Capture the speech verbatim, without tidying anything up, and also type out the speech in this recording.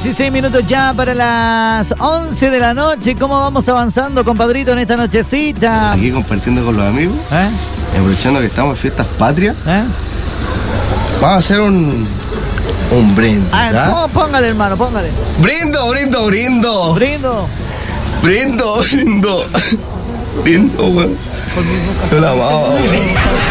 dieciséis minutos ya para las once de la noche. ¿Cómo vamos avanzando, compadrito, en esta nochecita? Aquí compartiendo con los amigos, ¿eh? Aprovechando que estamos en fiestas patrias, ¿eh? Vamos a hacer un un brindis. Ah, póngale, hermano, póngale. Brindo, brindo, brindo. Brindo. Brindo, brindo. Brindo, weón. Por mi boca.